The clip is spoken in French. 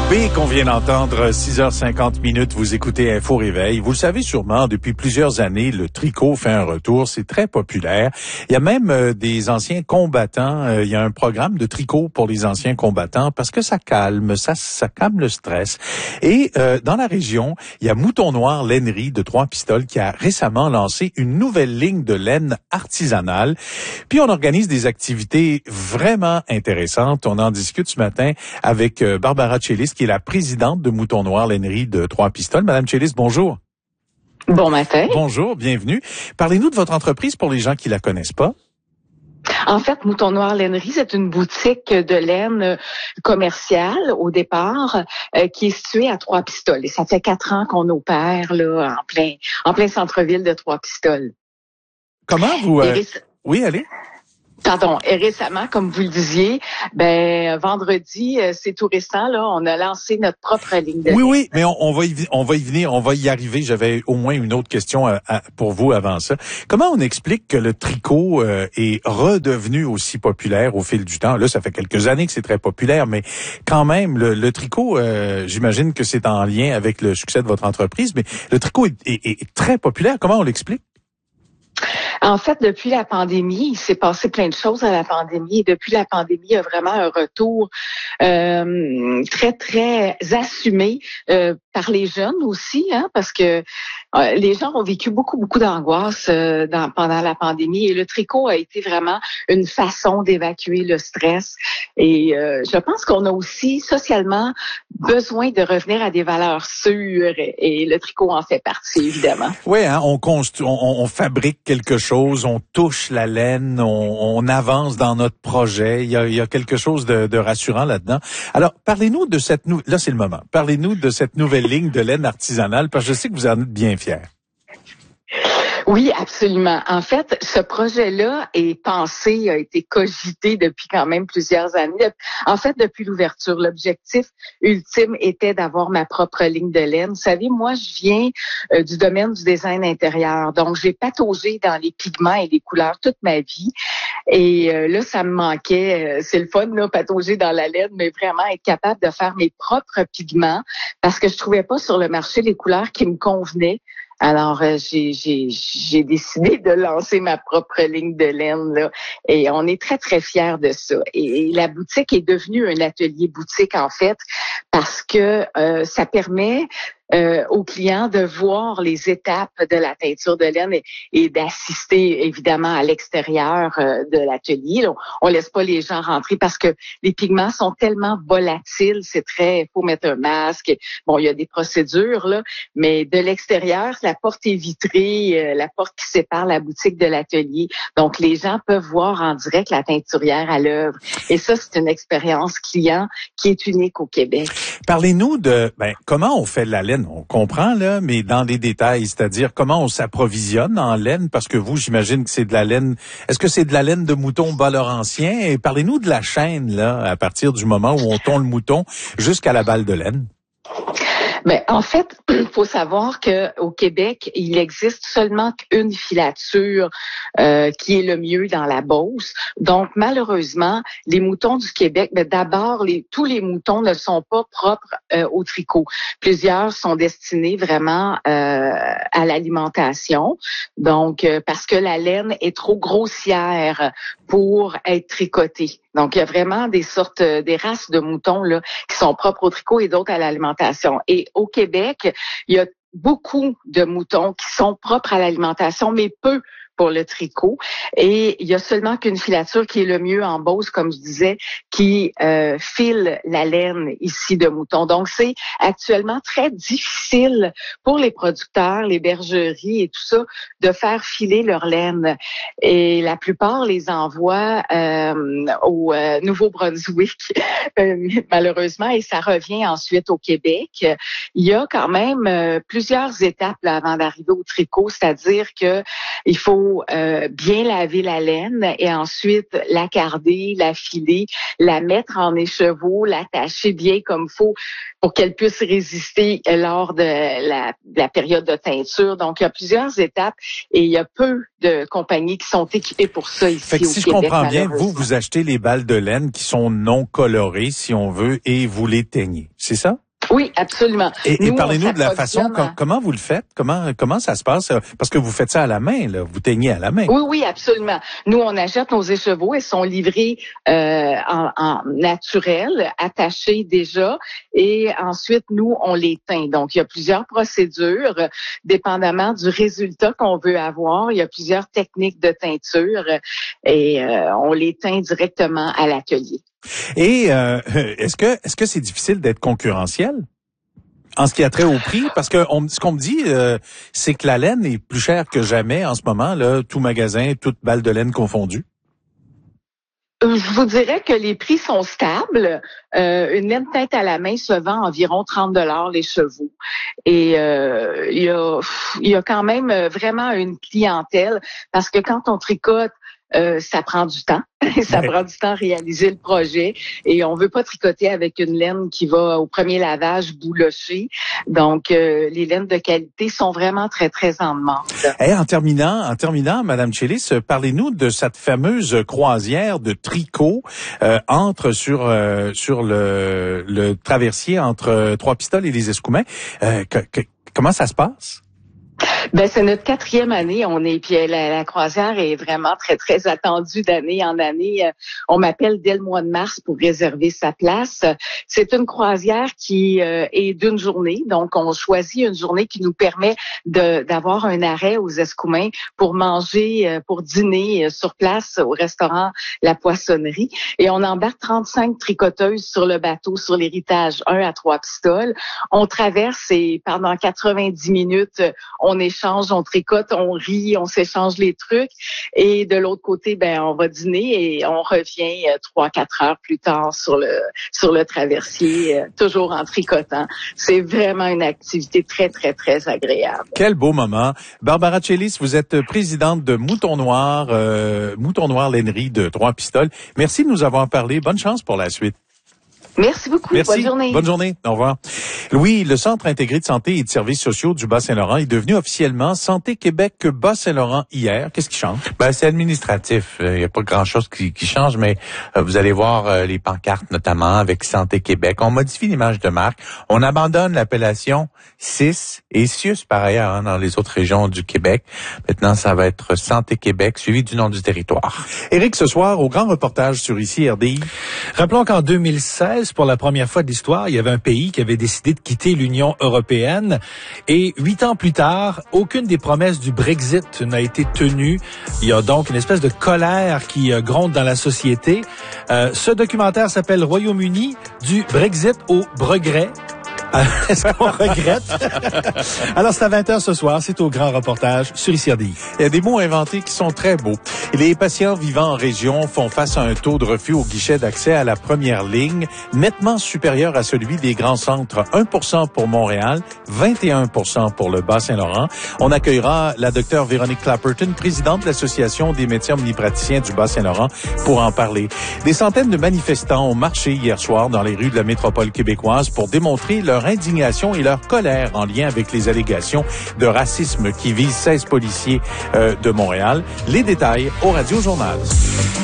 B qu'on vient d'entendre, 6h50, vous écoutez Info Réveil. Vous le savez sûrement, depuis plusieurs années, le tricot fait un retour, c'est très populaire. Il y a même des anciens combattants, il y a un programme de tricot pour les anciens combattants parce que ça calme, ça calme le stress. Et dans la région, il y a Mouton Noir Lainerie de Trois-Pistoles qui a récemment lancé une nouvelle ligne de laine artisanale. Puis on organise des activités vraiment intéressantes. On en discute ce matin avec Barbara Tchélis, qui est la présidente de Mouton Noir Lainerie de Trois-Pistoles. Madame Tchélis, bonjour. Bon matin. Bonjour, bienvenue. Parlez-nous de votre entreprise pour les gens qui la connaissent pas. En fait, Mouton Noir Lainerie, c'est une boutique de laine commerciale au départ qui est située à Trois-Pistoles. Et ça fait 4 ans qu'on opère là en plein centre-ville de Trois-Pistoles. Comment vous... Oui, allez. Pardon. Et récemment, comme vous le disiez, vendredi, c'est tout récent, là, on a lancé notre propre ligne de laine. Oui, mais on va y venir, on va y arriver. J'avais au moins une autre question pour vous avant ça. Comment on explique que le tricot est redevenu aussi populaire au fil du temps? Là, ça fait quelques années que c'est très populaire, mais quand même, le tricot, j'imagine que c'est en lien avec le succès de votre entreprise, mais le tricot est très populaire. Comment on l'explique? En fait, depuis la pandémie, il s'est passé plein de choses à la pandémie. Et depuis la pandémie, il y a vraiment un retour très, très assumé par les jeunes aussi, parce que les gens ont vécu beaucoup d'angoisse pendant la pandémie. Et le tricot a été vraiment une façon d'évacuer le stress. Et je pense qu'on a aussi socialement besoin de revenir à des valeurs sûres. Et le tricot en fait partie, évidemment. Oui, on fabrique quelque chose, on touche la laine, on avance dans notre projet. Il y a quelque chose de rassurant là-dedans. Alors, parlez-nous de là c'est le moment. Parlez-nous de cette nouvelle ligne de laine artisanale, parce que je sais que vous en êtes bien fiers. Oui, absolument. En fait, ce projet-là est pensé, a été cogité depuis quand même plusieurs années. En fait, depuis l'ouverture, l'objectif ultime était d'avoir ma propre ligne de laine. Vous savez, moi, je viens du domaine du design intérieur. Donc, j'ai pataugé dans les pigments et les couleurs toute ma vie. Et là, ça me manquait. C'est le fun, là, patauger dans la laine, mais vraiment être capable de faire mes propres pigments parce que je trouvais pas sur le marché les couleurs qui me convenaient. Alors, j'ai décidé de lancer ma propre ligne de laine, là, et on est très, très fiers de ça. Et la boutique est devenue un atelier boutique, en fait, parce que ça permet aux clients de voir les étapes de la teinture de laine et d'assister évidemment à l'extérieur de l'atelier. On laisse pas les gens rentrer parce que les pigments sont tellement volatiles, faut mettre un masque. Bon, il y a des procédures là, mais de l'extérieur, la porte est vitrée, la porte qui sépare la boutique de l'atelier. Donc les gens peuvent voir en direct la teinturière à l'œuvre. Et ça, c'est une expérience client qui est unique au Québec. Parlez-nous de comment on fait de la laine. On comprend, là, mais dans les détails, c'est-à-dire comment on s'approvisionne en laine, parce que vous, j'imagine que c'est de la laine. Est-ce que c'est de la laine de mouton bas-laurentien? Et parlez-nous de la chaîne, là, à partir du moment où on tond le mouton jusqu'à la balle de laine. Mais en fait, il faut savoir que au Québec, il existe seulement une filature qui est le mieux dans la Beauce. Donc, malheureusement, les moutons du Québec, d'abord, tous les moutons ne sont pas propres au tricot. Plusieurs sont destinés vraiment à l'alimentation. Donc, parce que la laine est trop grossière pour être tricotée. Donc, il y a vraiment des races de moutons là qui sont propres au tricot et d'autres à l'alimentation. Et au Québec, il y a beaucoup de moutons qui sont propres à l'alimentation, mais peu pour le tricot. Et il y a seulement qu'une filature qui est le mieux en Beauce, comme je disais, qui file la laine ici de mouton. Donc, c'est actuellement très difficile pour les producteurs, les bergeries et tout ça, de faire filer leur laine. Et la plupart les envoient au Nouveau-Brunswick, malheureusement, et ça revient ensuite au Québec. Il y a quand même plusieurs étapes là, avant d'arriver au tricot, c'est-à-dire que il faut faut bien laver la laine et ensuite la carder, la filer, la mettre en écheveau, l'attacher bien comme faut pour qu'elle puisse résister lors de la période de teinture. Donc, il y a plusieurs étapes et il y a peu de compagnies qui sont équipées pour ça ici fait que au si Québec, je comprends bien, vous achetez les balles de laine qui sont non colorées, si on veut, et vous les teignez. C'est ça? Oui, absolument. Et parlez-nous de la façon, comment vous le faites? Comment ça se passe? Parce que vous faites ça à la main, là. Vous teignez à la main. Oui, absolument. Nous, on achète nos écheveaux. Ils sont livrés en naturel, attachés déjà. Et ensuite, nous, on les teint. Donc, il y a plusieurs procédures, dépendamment du résultat qu'on veut avoir. Il y a plusieurs techniques de teinture et on les teint directement à l'atelier. Et est-ce que c'est difficile d'être concurrentiel en ce qui a trait au prix? Parce que ce qu'on me dit, c'est que la laine est plus chère que jamais en ce moment, là, tout magasin, toute balle de laine confondue. Je vous dirais que les prix sont stables. Une laine teinte à la main se vend environ 30$ les chevaux. Et il y a quand même vraiment une clientèle parce que quand on tricote, ça prend du temps. Ça prend du temps à réaliser le projet et on veut pas tricoter avec une laine qui va au premier lavage boulocher. Donc, les laines de qualité sont vraiment très, très en demande. Hey, en terminant, Madame Tchelis, parlez-nous de cette fameuse croisière de tricot sur le traversier entre Trois-Pistoles et les Escoumins. Comment ça se passe? Ben c'est notre 4e année. Puis la croisière est vraiment très très attendue d'année en année. On m'appelle dès le mois de mars pour réserver sa place. C'est une croisière qui est d'une journée, donc on choisit une journée qui nous permet d'avoir un arrêt aux Escoumins pour manger, pour dîner sur place au restaurant La Poissonnerie. Et on embarque 35 tricoteuses sur le bateau sur l'héritage 1 à Trois-Pistoles. On traverse et pendant 90 minutes on échange, on tricote, on rit, on s'échange les trucs. Et de l'autre côté, on va dîner et on revient 3-4 heures plus tard sur le traversier, toujours en tricotant. C'est vraiment une activité très, très, très agréable. Quel beau moment. Barbara Tchelis, vous êtes présidente de Mouton Noir Lainerie de Trois-Pistoles. Merci de nous avoir parlé. Bonne chance pour la suite. Merci beaucoup. Merci. Bonne journée. Bonne journée. Au revoir. Louis, le Centre intégré de santé et de services sociaux du Bas-Saint-Laurent est devenu officiellement Santé Québec Bas-Saint-Laurent hier. Qu'est-ce qui change? C'est administratif. Il n'y a pas grand-chose qui change, mais vous allez voir les pancartes, notamment avec Santé Québec. On modifie l'image de marque. On abandonne l'appellation CIS et CIUS par ailleurs dans les autres régions du Québec. Maintenant, ça va être Santé Québec, suivi du nom du territoire. Éric, ce soir, au grand reportage sur ici RDI. Rappelons qu'en 2016, pour la première fois de l'histoire, il y avait un pays qui avait décidé de quitter l'Union européenne. Et 8 ans plus tard, aucune des promesses du Brexit n'a été tenue. Il y a donc une espèce de colère qui gronde dans la société. Ce documentaire s'appelle Royaume-Uni, du Brexit au Bregret. Est-ce qu'on regrette? Alors, c'est à 20h ce soir. C'est au grand reportage sur ici RDI. Il y a des mots inventés qui sont très beaux. Les patients vivant en région font face à un taux de refus au guichet d'accès à la première ligne nettement supérieur à celui des grands centres. 1% pour Montréal, 21% pour le Bas-Saint-Laurent. On accueillera la docteure Véronique Clapperton, présidente de l'Association des médecins omnipraticiens du Bas-Saint-Laurent, pour en parler. Des centaines de manifestants ont marché hier soir dans les rues de la métropole québécoise pour démontrer leur indignation et leur colère en lien avec les allégations de racisme qui visent 16 policiers de Montréal. Les détails au Radio Journal.